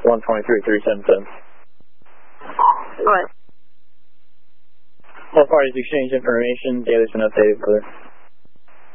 123.377. What? All parties exchange information. Daily's been updated, clear.